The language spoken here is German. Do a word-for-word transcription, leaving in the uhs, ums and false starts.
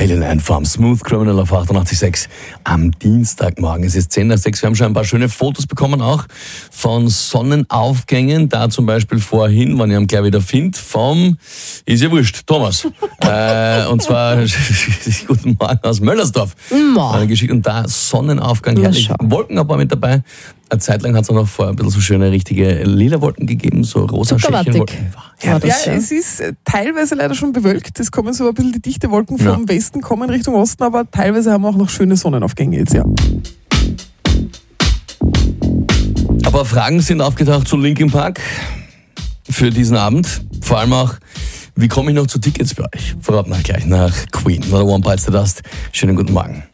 Alien Ant Farm, Smooth Criminal auf achtundachtzig Komma sechs am Dienstagmorgen. Es ist zehn nach sechs. Wir haben schon ein paar schöne Fotos bekommen, auch von Sonnenaufgängen. Da zum Beispiel vorhin, wenn ich ihn gleich wieder finde, vom, ist ja wurscht, Thomas. äh, und zwar, guten Morgen aus Möllersdorf. Morgen. Geschickt. Und da Sonnenaufgang, herrlich. Wolken ein paar mit dabei. Eine Zeit lang hat es auch noch vor ein bisschen so schöne, richtige lila Wolken gegeben, so rosa Schäfchenwolken. Ja, es ist teilweise leider schon bewölkt. Es kommen so ein bisschen die dichte Wolken vom ja. Westen, kommen Richtung Osten, aber teilweise haben wir auch noch schöne Sonnenaufgänge jetzt, ja. Aber Fragen sind aufgetaucht zu Linkin Park für diesen Abend. Vor allem auch, wie komme ich noch zu Tickets für euch? Verraten wir gleich nach Queen. Not a One Bites the Dust. Schönen guten Morgen.